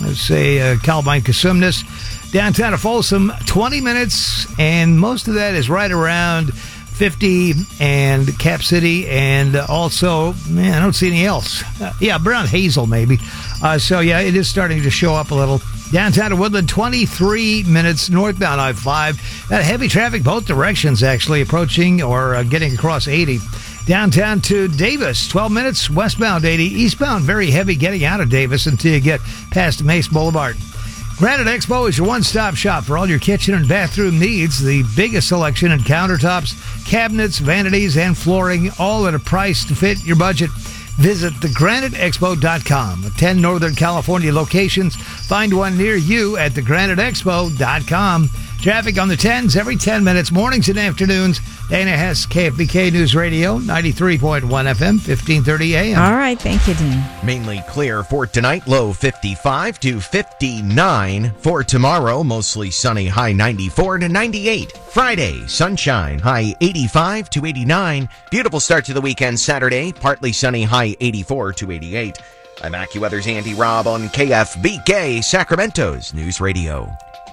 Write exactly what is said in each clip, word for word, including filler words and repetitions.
let's say, uh, Calvine Casumnas. Downtown of Folsom, twenty minutes, and most of that is right around fifty and Cap City, and also, man, I don't see any else. Uh, yeah, around Hazel, maybe. Uh, so, yeah, it is starting to show up a little. Downtown to Woodland, twenty-three minutes, northbound I five. That heavy traffic both directions, actually, approaching or uh, getting across eighty. Downtown to Davis, twelve minutes, westbound eighty. Eastbound, very heavy getting out of Davis until you get past Mace Boulevard. Granite Expo is your one-stop shop for all your kitchen and bathroom needs. The biggest selection in countertops, cabinets, vanities, and flooring, all at a price to fit your budget. Visit the granite expo dot com. ten Northern California locations. Find one near you at the granite expo dot com. Traffic on the tens every ten minutes, mornings and afternoons. Dana Hess, K F B K News Radio, ninety-three point one F M, fifteen thirty A M. All right, thank you, Dean. Mainly clear for tonight, low fifty-five to fifty-nine. For tomorrow, mostly sunny, high ninety-four to ninety-eight. Friday, sunshine, high eighty-five to eighty-nine. Beautiful start to the weekend Saturday, partly sunny, high eighty-four to eighty-eight. I'm AccuWeather's Andy Robb on K F B K, Sacramento's News Radio.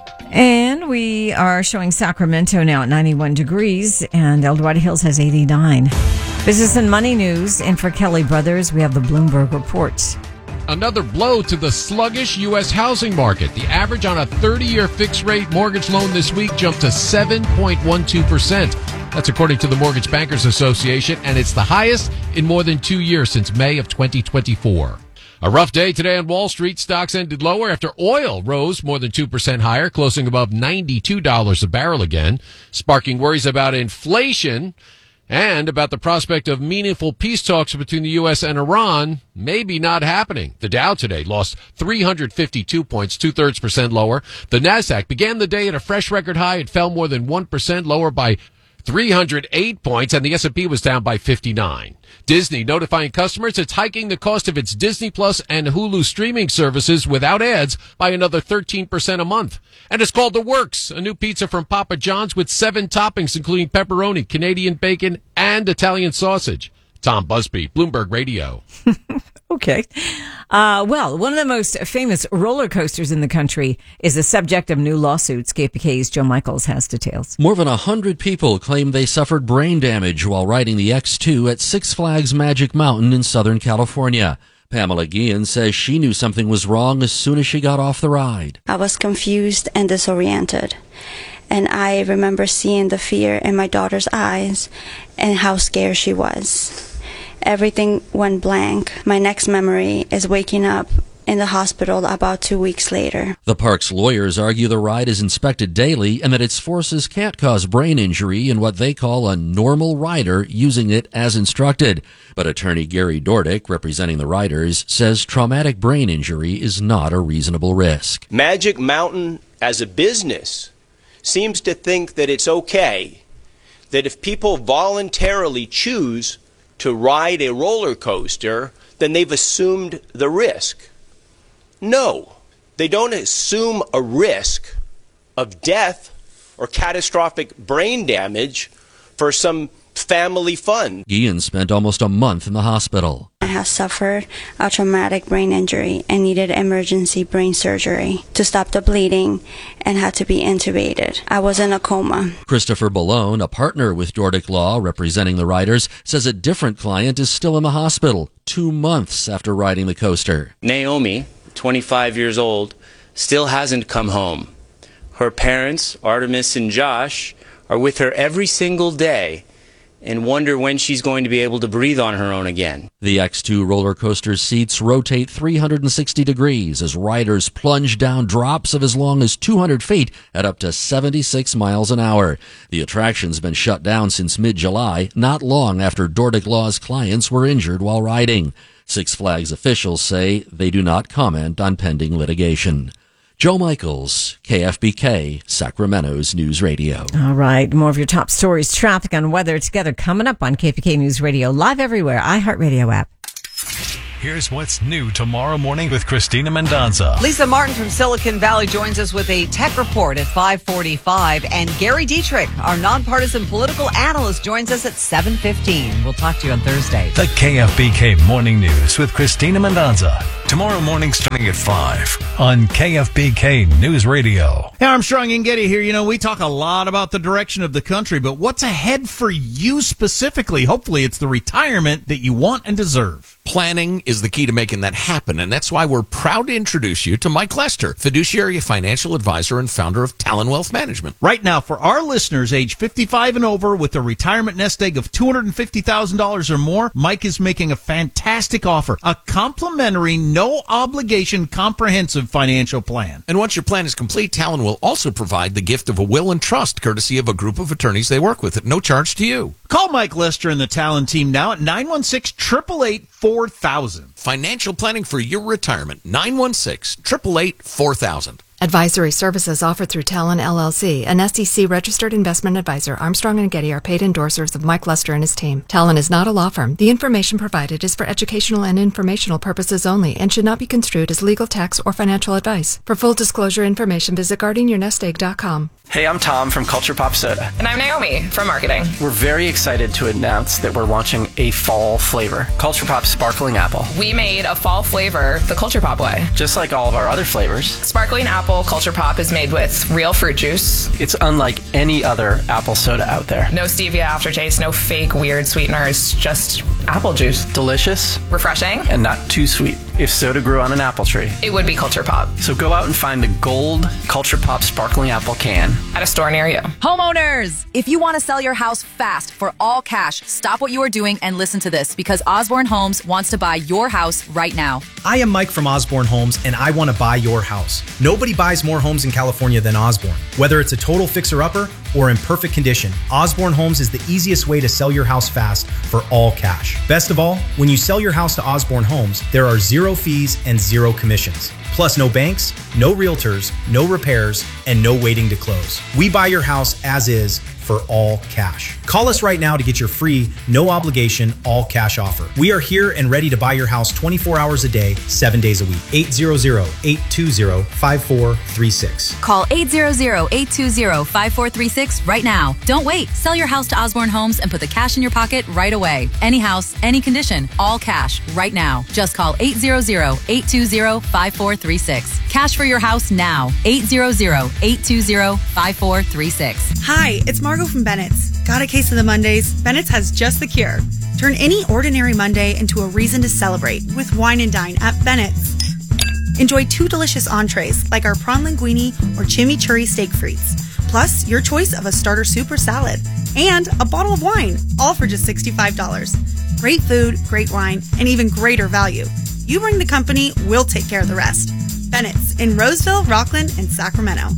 And we are showing Sacramento now at ninety-one degrees, and El Dorado Hills has eighty-nine. Business and money news, and for Kelly Brothers, we have the Bloomberg Report. Another blow to the sluggish U S housing market. The average on a thirty-year fixed-rate mortgage loan this week jumped to seven point one two percent. That's according to the Mortgage Bankers Association, and it's the highest in more than two years since May of twenty twenty-four. A rough day today on Wall Street. Stocks ended lower after oil rose more than two percent higher, closing above ninety-two dollars a barrel again, sparking worries about inflation and about the prospect of meaningful peace talks between the U S and Iran maybe not happening. The Dow today lost three hundred fifty-two points, two-thirds percent lower. The Nasdaq began the day at a fresh record high. It fell more than one percent, lower by three hundred eight points, and the S and P was down by fifty-nine. Disney notifying customers it's hiking the cost of its Disney Plus and Hulu streaming services without ads by another thirteen percent a month. And it's called The Works, a new pizza from Papa John's with seven toppings, including pepperoni, Canadian bacon, and Italian sausage. Tom Busby, Bloomberg Radio. Okay. Uh, well, one of the most famous roller coasters in the country is the subject of new lawsuits. K P K's Joe Michaels has details. More than a hundred people claim they suffered brain damage while riding the X two at Six Flags Magic Mountain in Southern California. Pamela Guillen says she knew something was wrong as soon as she got off the ride. I was confused and disoriented. And I remember seeing the fear in my daughter's eyes and how scared she was. Everything went blank. My next memory is waking up in the hospital about two weeks later. The park's lawyers argue the ride is inspected daily and that its forces can't cause brain injury in what they call a normal rider using it as instructed. But attorney Gary Dordick, representing the riders, says traumatic brain injury is not a reasonable risk. Magic Mountain, as a business, seems to think that it's okay that if people voluntarily choose to ride a roller coaster, then they've assumed the risk. No, they don't assume a risk of death or catastrophic brain damage for some family fun. Guillen spent almost a month in the hospital. I have suffered a traumatic brain injury and needed emergency brain surgery to stop the bleeding and had to be intubated. I was in a coma. Christopher Ballone, a partner with Dordick Law representing the riders, says a different client is still in the hospital two months after riding the coaster. Naomi, twenty-five years old, still hasn't come home. Her parents, Artemis and Josh, are with her every single day and wonder when she's going to be able to breathe on her own again. The X two roller coaster's seats rotate three hundred sixty degrees as riders plunge down drops of as long as two hundred feet at up to seventy-six miles an hour. The attraction's been shut down since mid-July, not long after Dordick Law's clients were injured while riding. Six Flags officials say they do not comment on pending litigation. Joe Michaels, K F B K, Sacramento's News Radio. All right, more of your top stories, traffic, and weather together coming up on K F B K News Radio, live everywhere, iHeartRadio app. Here's what's new tomorrow morning with Christina Mendonza. Lisa Martin from Silicon Valley joins us with a tech report at five forty-five. And Gary Dietrich, our nonpartisan political analyst, joins us at seven fifteen. We'll talk to you on Thursday. The K F B K Morning News with Christina Mendonza. Tomorrow morning starting at five on K F B K News Radio. Hey, Armstrong and Getty here. You know, we talk a lot about the direction of the country, but what's ahead for you specifically? Hopefully it's the retirement that you want and deserve. Planning is the key to making that happen, and that's why we're proud to introduce you to Mike Lester, fiduciary financial advisor and founder of Talon Wealth Management. Right now, for our listeners age fifty-five and over with a retirement nest egg of two hundred fifty thousand dollars or more, Mike is making a fantastic offer, a complimentary, no-obligation, comprehensive financial plan. And once your plan is complete, Talon will also provide the gift of a will and trust, courtesy of a group of attorneys they work with at no charge to you. Call Mike Lester and the Talon team now at nine one six, eight eight eight, four thousand. Financial planning for your retirement, nine one six, eight eight eight, four thousand. Advisory services offered through Talon L L C, an S E C-registered investment advisor. Armstrong and Getty are paid endorsers of Mike Lester and his team. Talon is not a law firm. The information provided is for educational and informational purposes only and should not be construed as legal, tax, or financial advice. For full disclosure information, visit guarding your nest egg dot com. Hey, I'm Tom from Culture Pop Soda. And I'm Naomi from marketing. We're very excited to announce that we're launching a fall flavor, Culture Pop Sparkling Apple. We made a fall flavor the Culture Pop way. Just like all of our other flavors. Sparkling Apple Culture Pop is made with real fruit juice. It's unlike any other apple soda out there. No stevia aftertaste, no fake weird sweeteners, just apple juice. Delicious. Refreshing. And not too sweet. If soda grew on an apple tree, it would be Culture Pop. So go out and find the gold Culture Pop Sparkling Apple can at a store near you. Homeowners, if you want to sell your house fast for all cash, stop what you are doing and listen to this, because Osborne Homes wants to buy your house right now. I am Mike from Osborne Homes, and I want to buy your house. Nobody buys more homes in California than Osborne. Whether it's a total fixer-upper or in perfect condition, Osborne Homes is the easiest way to sell your house fast for all cash. Best of all, when you sell your house to Osborne Homes, there are zero fees and zero commissions. Plus no banks, no realtors, no repairs, and no waiting to close. We buy your house as is for all cash. Call us right now to get your free, no obligation, all cash offer. We are here and ready to buy your house twenty-four hours a day, seven days a week. eight hundred, eight two zero, five four three six. Call eight hundred, eight two zero, five four three six right now. Don't wait. Sell your house to Osborne Homes and put the cash in your pocket right away. Any house, any condition, all cash right now. Just call eight hundred, eight two zero, five four three six. Cash for your house now. eight hundred, eight two zero, five four three six. Hi, it's Margo from Bennett's. Got a case of the Mondays? Bennett's has just the cure. Turn any ordinary Monday into a reason to celebrate with Wine and Dine at Bennett's. Enjoy two delicious entrees like our prawn linguine or chimichurri steak frites, plus your choice of a starter soup or salad, and a bottle of wine, all for just sixty-five dollars. Great food, great wine, and even greater value. You bring the company, we'll take care of the rest. Bennett's in Roseville, Rockland, and Sacramento.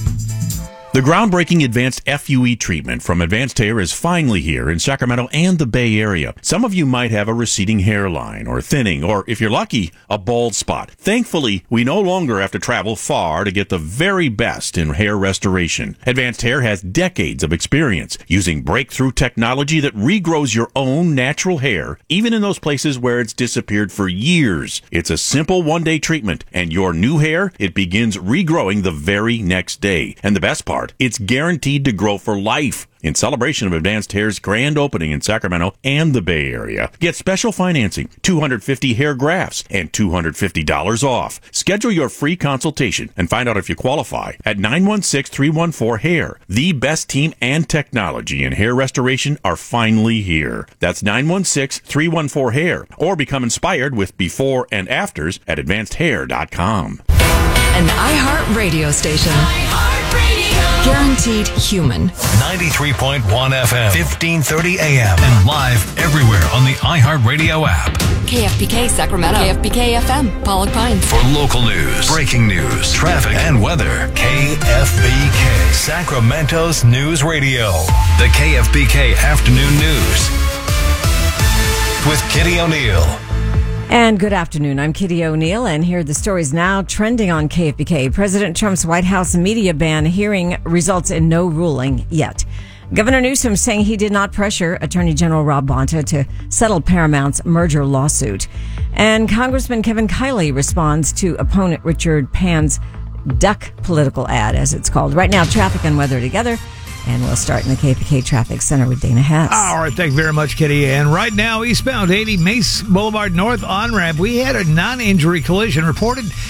The groundbreaking advanced F U E treatment from Advanced Hair is finally here in Sacramento and the Bay Area. Some of you might have a receding hairline or thinning, or if you're lucky, a bald spot. Thankfully, we no longer have to travel far to get the very best in hair restoration. Advanced Hair has decades of experience using breakthrough technology that regrows your own natural hair, even in those places where it's disappeared for years. It's a simple one-day treatment, and your new hair, it begins regrowing the very next day. And the best part, it's guaranteed to grow for life. In celebration of Advanced Hair's grand opening in Sacramento and the Bay Area, get special financing, two hundred fifty hair grafts, and two hundred fifty dollars off. Schedule your free consultation and find out if you qualify at nine one six, three one four, hair. The best team and technology in hair restoration are finally here. That's nine one six, three one four, hair. Or become inspired with before and afters at advanced hair dot com. An iHeart radio station. Guaranteed human. ninety-three point one F M, fifteen thirty A M, and live everywhere on the iHeartRadio app. K F B K Sacramento. K F B K F M, Pollock Pines. For local news, breaking news, traffic, and weather, K F B K, Sacramento's News Radio. The K F B K Afternoon News with Kitty O'Neill. And good afternoon. I'm Kitty O'Neill, and here are the stories now trending on K F B K. President Trump's White House media ban hearing results in no ruling yet. Governor Newsom saying he did not pressure Attorney General Rob Bonta to settle Paramount's merger lawsuit. And Congressman Kevin Kiley responds to opponent Richard Pan's duck political ad, as it's called. Right now, traffic and weather together. And we'll start in the K P K Traffic Center with Dana Hess. All right, thank you very much, Kitty. And right now, eastbound eighty Mace Boulevard North on-ramp, we had a non-injury collision reported